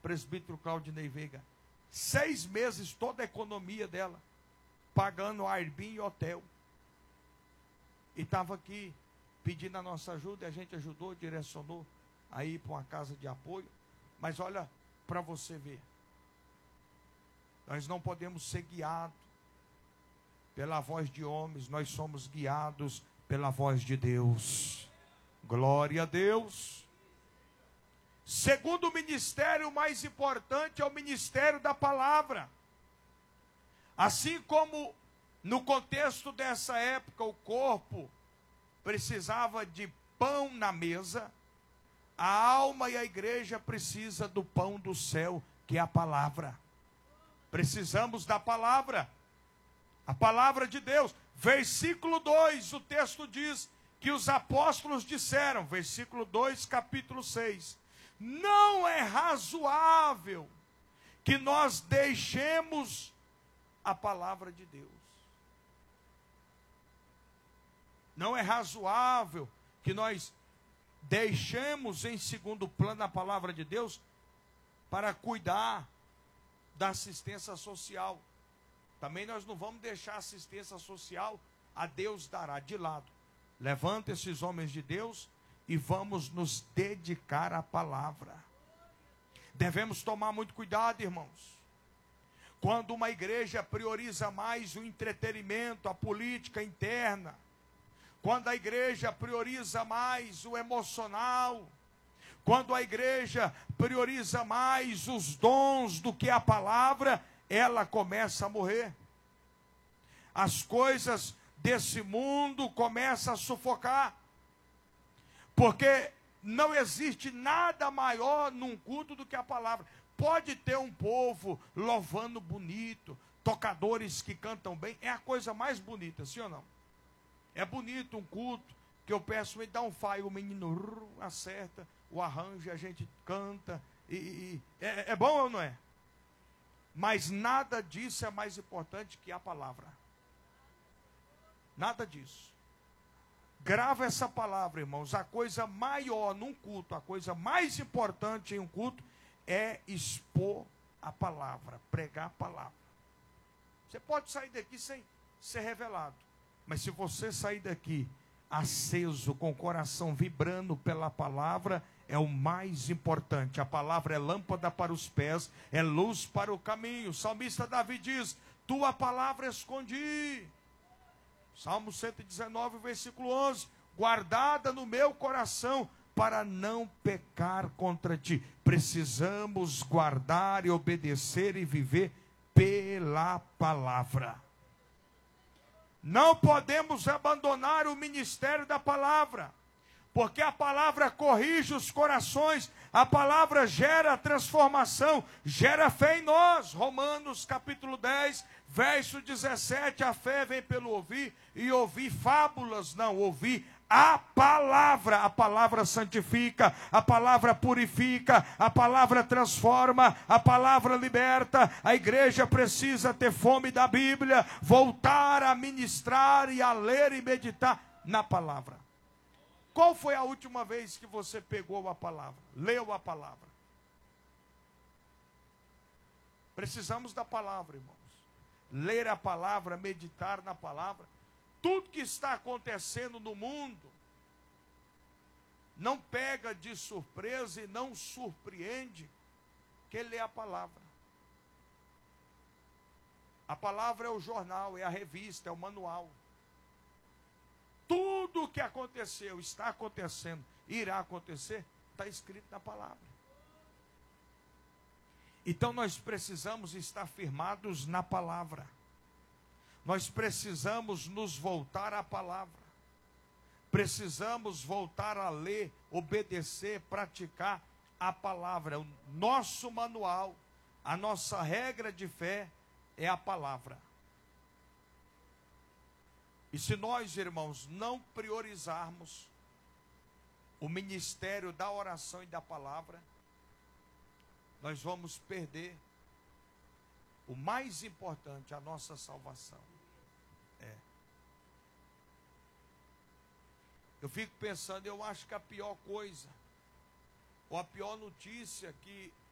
presbítero Claudinei Veiga. 6 meses, toda a economia dela, pagando Airbnb e hotel. E estava aqui pedindo a nossa ajuda, e a gente ajudou, direcionou a ir para uma casa de apoio. Mas olha, para você ver, nós não podemos ser guiados pela voz de homens, nós somos guiados pela voz de Deus. Glória a Deus. Segundo ministério mais importante é o ministério da palavra. Assim como no contexto dessa época o corpo precisava de pão na mesa, a alma e a igreja precisa do pão do céu, que é a palavra. Precisamos da palavra, a palavra de Deus. Versículo 2, o texto diz que os apóstolos disseram, versículo 2, capítulo 6, não é razoável que nós deixemos a palavra de Deus. Não é razoável que nós deixemos em segundo plano a palavra de Deus para cuidar da assistência social. Também nós não vamos deixar a assistência social, a Deus dará, de lado. Levanta esses homens de Deus e vamos nos dedicar à palavra. Devemos tomar muito cuidado, irmãos. Quando uma igreja prioriza mais o entretenimento, a política interna, quando a igreja prioriza mais o emocional, quando a igreja prioriza mais os dons do que a palavra, ela começa a morrer. As coisas desse mundo começam a sufocar. Porque não existe nada maior num culto do que a palavra. Pode ter um povo louvando bonito, tocadores que cantam bem, é a coisa mais bonita, sim ou não? É bonito um culto que eu peço, me dá um faio, o menino acerta, o arranjo, a gente canta, é bom ou não é? Mas nada disso é mais importante que a palavra. Nada disso. Grava essa palavra, irmãos. A coisa maior num culto, a coisa mais importante em um culto é expor a palavra, pregar a palavra. Você pode sair daqui sem ser revelado, mas se você sair daqui aceso, com o coração vibrando pela palavra, é o mais importante. A palavra é lâmpada para os pés, é luz para o caminho. O salmista Davi diz, tua palavra escondi. Salmo 119, versículo 11, guardada no meu coração, para não pecar contra ti. Precisamos guardar e obedecer e viver pela palavra. Não podemos abandonar o ministério da palavra, porque a palavra corrige os corações, a palavra gera transformação, gera fé em nós. Romanos capítulo 10, verso 17, a fé vem pelo ouvir, e ouvir fábulas, não, ouvir a palavra santifica, a palavra purifica, a palavra transforma, a palavra liberta. A igreja precisa ter fome da Bíblia, voltar a ministrar e a ler e meditar na palavra. Qual foi a última vez que você pegou a palavra, leu a palavra? Precisamos da palavra, irmãos. Ler a palavra, meditar na palavra. Tudo que está acontecendo no mundo não pega de surpresa e não surpreende quem lê a palavra. A palavra é o jornal, é a revista, é o manual. Tudo o que aconteceu, está acontecendo, irá acontecer, está escrito na palavra. Então nós precisamos estar firmados na palavra. Nós precisamos nos voltar à palavra. Precisamos voltar a ler, obedecer, praticar a palavra. O nosso manual, a nossa regra de fé é a palavra. E se nós, irmãos, não priorizarmos o ministério da oração e da palavra, nós vamos perder o mais importante, a nossa salvação. Eu fico pensando, eu acho que a pior coisa, ou a pior notícia que